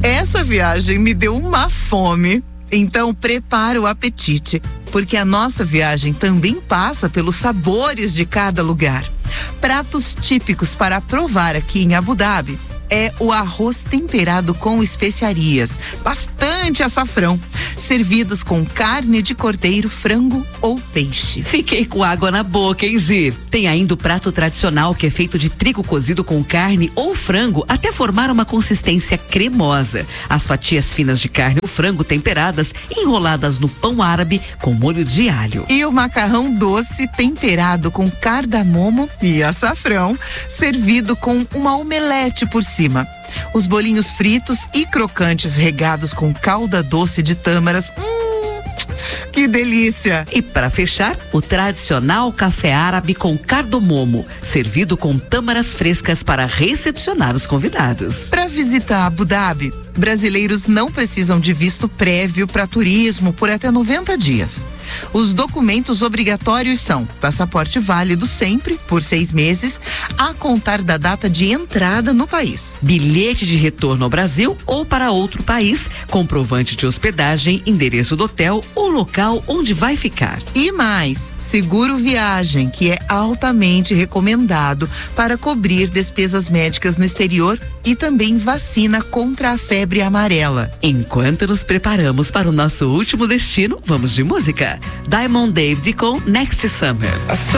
Essa viagem me deu uma fome. Então prepara o apetite, porque a nossa viagem também passa pelos sabores de cada lugar. Pratos típicos para provar aqui em Abu Dhabi é o arroz temperado com especiarias, bastante açafrão, servidos com carne de cordeiro, frango ou peixe. Fiquei com água na boca, hein, Gi? Tem ainda o prato tradicional, que é feito de trigo cozido com carne ou frango até formar uma consistência cremosa. As fatias finas de carne ou frango temperadas, enroladas no pão árabe com molho de alho. E o macarrão doce temperado com cardamomo e açafrão, servido com uma omelete por cima. Os bolinhos fritos e crocantes regados com calda doce de tâmaras. Que delícia! E para fechar, o tradicional café árabe com cardamomo, servido com tâmaras frescas para recepcionar os convidados. Para visitar Abu Dhabi, brasileiros não precisam de visto prévio para turismo por até 90 dias. Os documentos obrigatórios são passaporte válido sempre, por 6 meses, a contar da data de entrada no país. Bilhete de retorno ao Brasil ou para outro país, comprovante de hospedagem, endereço do hotel ou local onde vai ficar. E mais, seguro viagem, que é altamente recomendado para cobrir despesas médicas no exterior e também vacina contra a febre amarela. Enquanto nos preparamos para o nosso último destino, vamos de música. Diamond David com Next Summer.